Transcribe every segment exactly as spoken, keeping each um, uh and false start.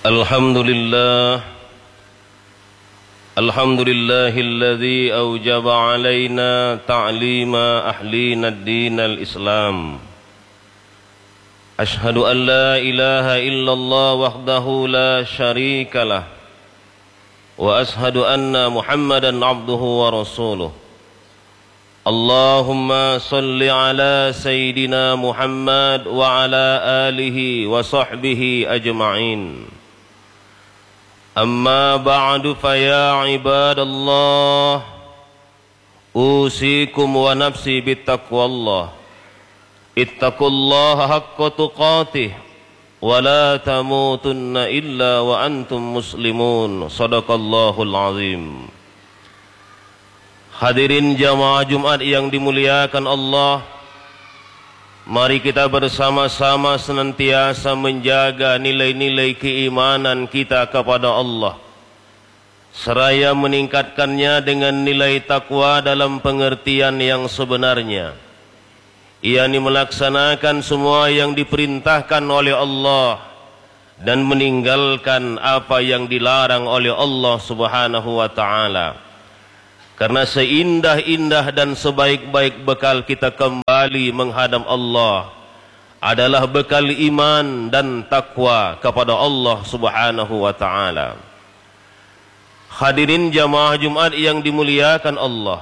Alhamdulillah Alhamdulillahilladzi awjaba alaina ta'lima ahlina ad-din al-Islam. Ashhadu an la ilaha illallah wahdahu la syarika lah wa ashhadu anna Muhammadan abduhu wa rasuluh. Allahumma salli ala Sayyidina Muhammad wa ala alihi wa sahbihi ajma'in. Amma ba'du fa ya ibadallah, usikum wa nafsi bittaqwallah. Ittaqullaha haqqa tuqatih wa la tamutunna illa wa antum muslimun. Shadaqallahul azim. Hadirin jamaah Jumat yang dimuliakan Allah, mari kita bersama-sama senantiasa menjaga nilai-nilai keimanan kita kepada Allah, seraya meningkatkannya dengan nilai takwa dalam pengertian yang sebenarnya, yakni melaksanakan semua yang diperintahkan oleh Allah dan meninggalkan apa yang dilarang oleh Allah Subhanahu wa ta'ala. Karena seindah-indah dan sebaik-baik bekal kita kembali menghadap Allah adalah bekal iman dan takwa kepada Allah Subhanahu wa ta'ala. Hadirin jamaah Jumat yang dimuliakan Allah,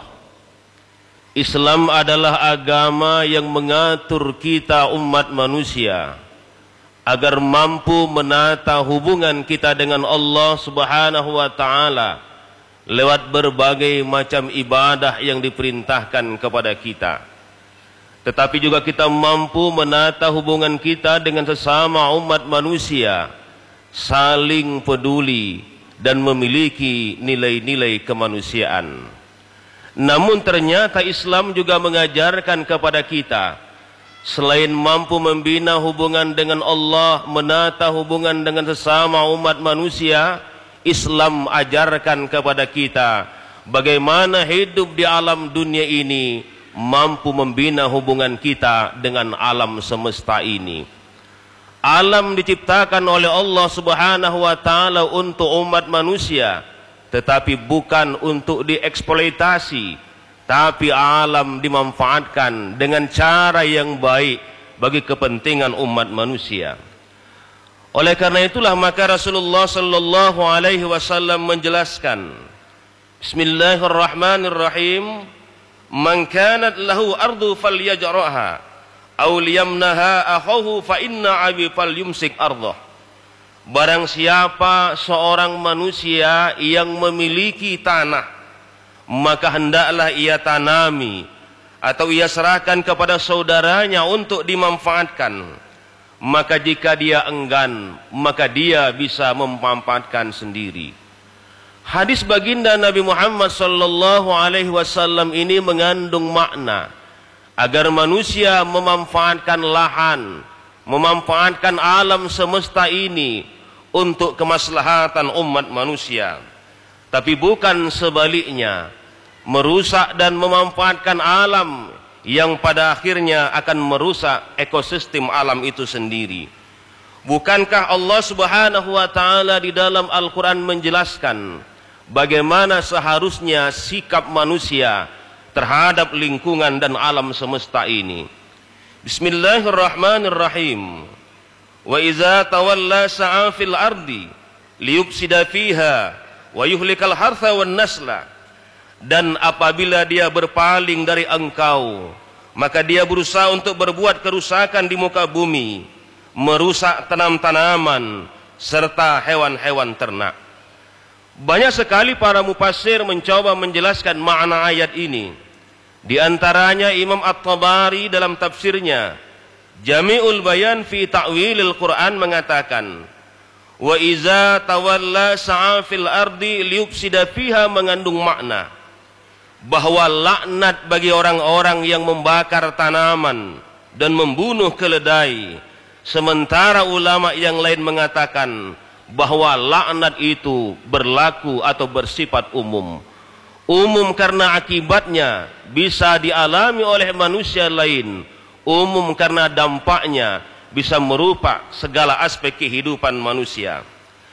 Islam adalah agama yang mengatur kita umat manusia agar mampu menata hubungan kita dengan Allah Subhanahu wa ta'ala lewat berbagai macam ibadah yang diperintahkan kepada kita. Tetapi juga kita mampu menata hubungan kita dengan sesama umat manusia, saling peduli dan memiliki nilai-nilai kemanusiaan. Namun ternyata Islam juga mengajarkan kepada kita, selain mampu membina hubungan dengan Allah, menata hubungan dengan sesama umat manusia, Islam ajarkan kepada kita bagaimana hidup di alam dunia ini mampu membina hubungan kita dengan alam semesta ini. Alam diciptakan oleh Allah Subhanahu wa ta'ala untuk umat manusia, tetapi bukan untuk dieksploitasi, tapi alam dimanfaatkan dengan cara yang baik bagi kepentingan umat manusia. Oleh karena itulah maka Rasulullah sallallahu alaihi wasallam menjelaskan, Bismillahirrahmanirrahim, man kanat lahu ardu falyajraha aw liyamnaha akhahu fa inna abi falyumsik ardah. Barang siapa seorang manusia yang memiliki tanah, maka hendaklah ia tanami atau ia serahkan kepada saudaranya untuk dimanfaatkan. Maka jika dia enggan, maka dia bisa memanfaatkan sendiri. Hadis baginda Nabi Muhammad sallallahu alaihi wasallam ini mengandung makna agar manusia memanfaatkan lahan, memanfaatkan alam semesta ini untuk kemaslahatan umat manusia, tapi bukan sebaliknya, merusak dan memanfaatkan alam yang pada akhirnya akan merusak ekosistem alam itu sendiri. Bukankah Allah Subhanahu wa ta'ala di dalam Al-Quran menjelaskan bagaimana seharusnya sikap manusia terhadap lingkungan dan alam semesta ini? Bismillahirrahmanirrahim. Wa iza tawalla sa'a fil ardi liyufsida fiha wa yuhlikal hartha wan nasla. Dan apabila dia berpaling dari engkau, maka dia berusaha untuk berbuat kerusakan di muka bumi, merusak tanam-tanaman serta hewan-hewan ternak. Banyak sekali para mufassir mencoba menjelaskan makna ayat ini. Di antaranya Imam At-Tabari dalam tafsirnya Jami'ul Bayan fi Ta'wilil Quran mengatakan, wa iza tawalla sa'a fil ardi liyufsida fiha mengandung makna bahwa laknat bagi orang-orang yang membakar tanaman dan membunuh keledai. Sementara ulama yang lain mengatakan bahwa laknat itu berlaku atau bersifat umum. Umum karena akibatnya bisa dialami oleh manusia lain, umum karena dampaknya bisa merupakan segala aspek kehidupan manusia.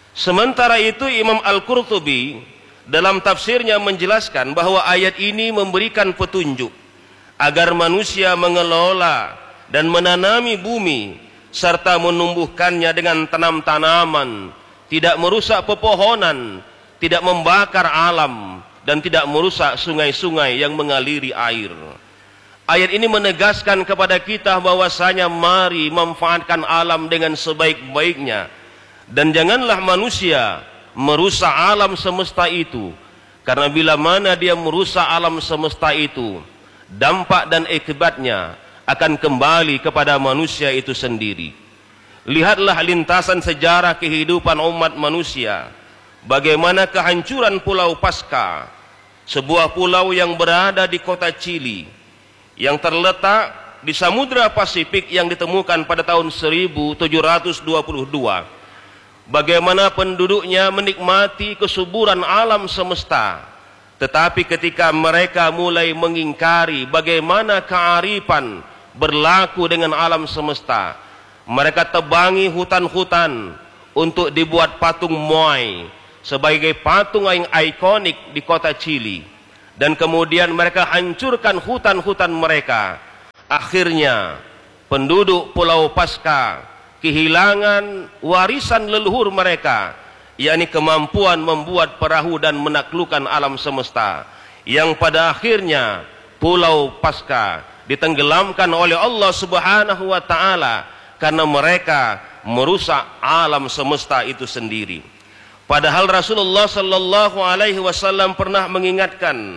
Sementara itu Imam Al-Qurtubi dalam tafsirnya menjelaskan bahwa ayat ini memberikan petunjuk agar manusia mengelola dan menanami bumi serta menumbuhkannya dengan tanam-tanaman, tidak merusak pepohonan, tidak membakar alam, dan tidak merusak sungai-sungai yang mengaliri air. Ayat ini menegaskan kepada kita bahwasanya mari memanfaatkan alam dengan sebaik-baiknya, dan janganlah manusia merusak alam semesta itu, karena bila mana dia merusak alam semesta itu, dampak dan akibatnya akan kembali kepada manusia itu sendiri. Lihatlah lintasan sejarah kehidupan umat manusia, bagaimana kehancuran Pulau Paskah, sebuah pulau yang berada di kota Chili, yang terletak di Samudra Pasifik, yang ditemukan pada tahun seribu tujuh ratus dua puluh dua. Bagaimana penduduknya menikmati kesuburan alam semesta, tetapi ketika mereka mulai mengingkari bagaimana kearifan berlaku dengan alam semesta, mereka tebangi hutan-hutan untuk dibuat patung Moai sebagai patung yang ikonik di kota Chili, dan kemudian mereka hancurkan hutan-hutan mereka. Akhirnya penduduk Pulau Paskah kehilangan warisan leluhur mereka, yakni kemampuan membuat perahu dan menaklukkan alam semesta, yang pada akhirnya Pulau Paskah ditenggelamkan oleh Allah Subhanahu wa taala karena mereka merusak alam semesta itu sendiri. Padahal Rasulullah sallallahu alaihi wasallam pernah mengingatkan,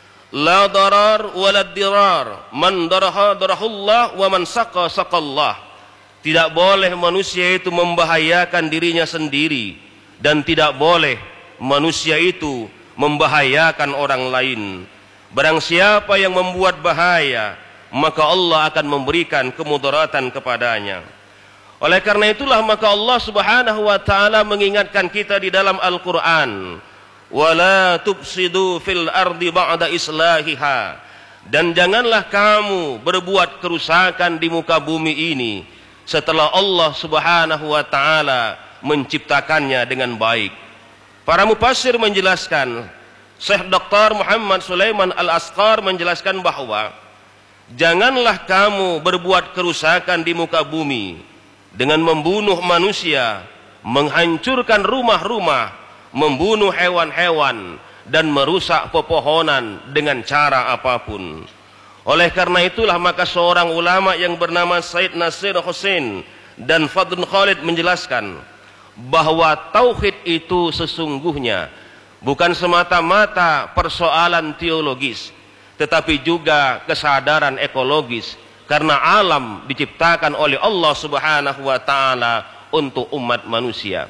la darar walad dirar, man daraha darahullah wa man saqa saqallah. Tidak boleh manusia itu membahayakan dirinya sendiri, dan tidak boleh manusia itu membahayakan orang lain. Barang siapa yang membuat bahaya, maka Allah akan memberikan kemudaratan kepadanya. Oleh karena itulah maka Allah Subhanahu wa taala mengingatkan kita di dalam Al-Qur'an, wala tufsidu fil ardi ba'da islahiha, dan janganlah kamu berbuat kerusakan di muka bumi ini setelah Allah Subhanahu wa taala menciptakannya dengan baik. Para mufassir menjelaskan, Syekh Doktor Muhammad Sulaiman Al-Asqar menjelaskan bahwa janganlah kamu berbuat kerusakan di muka bumi dengan membunuh manusia, menghancurkan rumah-rumah, membunuh hewan-hewan, dan merusak pepohonan dengan cara apapun. Oleh karena itulah maka seorang ulama yang bernama Said Nasir Hussein dan Fadl Khalid menjelaskan bahwa tauhid itu sesungguhnya bukan semata-mata persoalan teologis, tetapi juga kesadaran ekologis, karena alam diciptakan oleh Allah Subhanahu wa taala untuk umat manusia.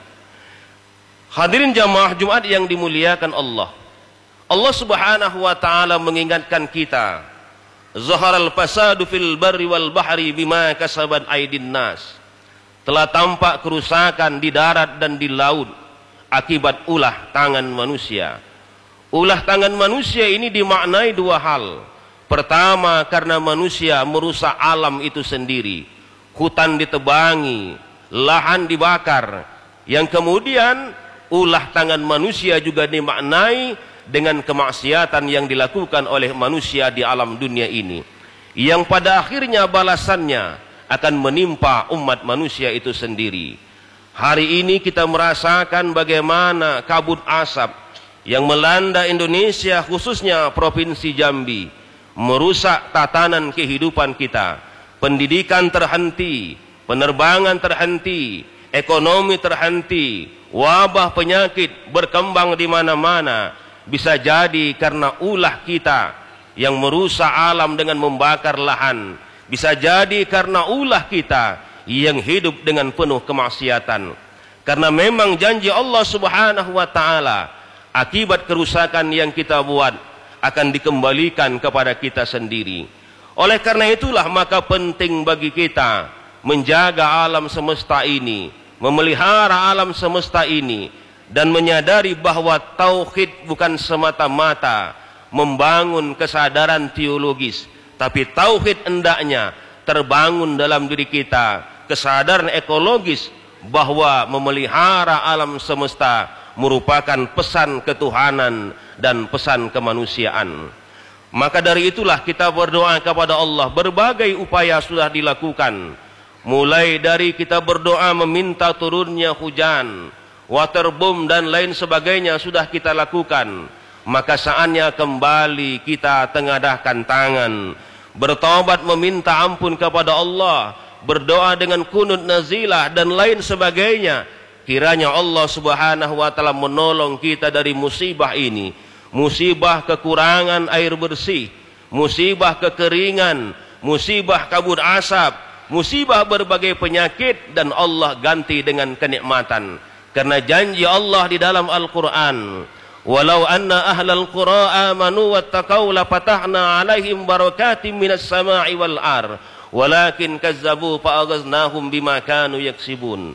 Hadirin jamaah Jumat yang dimuliakan Allah, Allah Subhanahu wa taala mengingatkan kita, zaharal fasadu fil barri wal bahri bima kasabat aydin nas. Telah tampak kerusakan di darat dan di laut akibat ulah tangan manusia. Ulah tangan manusia ini dimaknai dua hal. Pertama, karena manusia merusak alam itu sendiri. Hutan ditebangi, lahan dibakar. Yang kemudian ulah tangan manusia juga dimaknai dengan kemaksiatan yang dilakukan oleh manusia di alam dunia ini, yang pada akhirnya balasannya akan menimpa umat manusia itu sendiri. Hari ini kita merasakan bagaimana kabut asap yang melanda Indonesia, khususnya Provinsi Jambi, merusak tatanan kehidupan kita. Pendidikan terhenti, penerbangan terhenti, ekonomi terhenti, wabah penyakit berkembang di mana-mana. Bisa jadi karena ulah kita yang merusak alam dengan membakar lahan. Bisa jadi karena ulah kita yang hidup dengan penuh kemaksiatan. Karena memang janji Allah Subhanahu wa taala, akibat kerusakan yang kita buat akan dikembalikan kepada kita sendiri. Oleh karena itulah maka penting bagi kita menjaga alam semesta ini, memelihara alam semesta ini, dan menyadari bahwa tauhid bukan semata-mata membangun kesadaran teologis, tapi tauhid hendaknya terbangun dalam diri kita kesadaran ekologis bahwa memelihara alam semesta merupakan pesan ketuhanan dan pesan kemanusiaan. Maka dari itulah kita berdoa kepada Allah. Berbagai upaya sudah dilakukan, mulai dari kita berdoa meminta turunnya hujan, waterboom dan lain sebagainya sudah kita lakukan. Maka saatnya kembali kita tengadahkan tangan, bertobat meminta ampun kepada Allah, berdoa dengan kunut nazilah dan lain sebagainya. Kiranya Allah Subhanahu wa taala menolong kita dari musibah ini, musibah kekurangan air bersih, musibah kekeringan, musibah kabut asap, musibah berbagai penyakit, dan Allah ganti dengan kenikmatan. Karena janji Allah di dalam Al-Qur'an, walau anna ahlal qura amanu wattaqau la fatahna alaihim barakatim minas sama'i wal ar walakin kazzabu fa aghaznahum bima kanu yaksibun.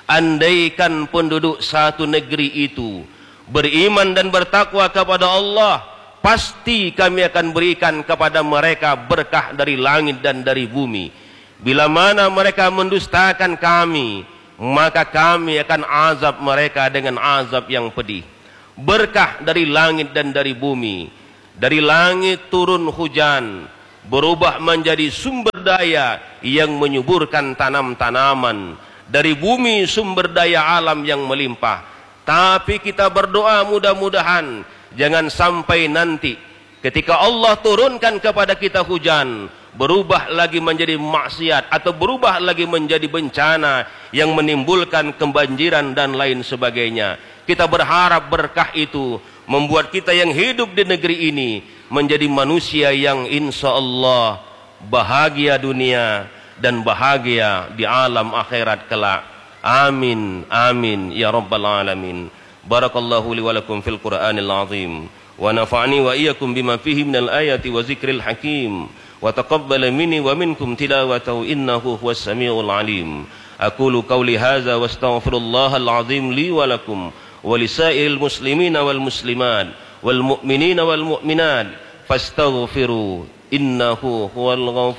Andaikan penduduk satu negeri itu beriman dan bertakwa kepada Allah, pasti kami akan berikan kepada mereka berkah dari langit dan dari bumi. Bila mana mereka mendustakan kami, maka kami akan azab mereka dengan azab yang pedih. Berkah dari langit dan dari bumi. Dari langit turun hujan, berubah menjadi sumber daya yang menyuburkan tanam-tanaman. Dari bumi sumber daya alam yang melimpah. Tapi kita berdoa mudah-mudahan jangan sampai nanti ketika Allah turunkan kepada kita hujan, berubah lagi menjadi maksiat atau berubah lagi menjadi bencana yang menimbulkan kebanjiran dan lain sebagainya. Kita berharap berkah itu membuat kita yang hidup di negeri ini menjadi manusia yang insya Allah bahagia dunia dan bahagia di alam akhirat kelak. Amin, amin ya rabbal alamin. Barakallahu li wa lakum fil Qur'anil azim, wa nafa'ani wa iyyakum bima fihi minal ayati wa zikril hakim, wa taqabbala minni wa minkum tilawatahu innahu huwas samiul alim. Aqulu qawli hadza wa astaghfirullahal azim li wa lakum wa lisairil muslimina wal muslimat wal mu'minina wal mu'minat fastaghfiru innahu huwal ghafur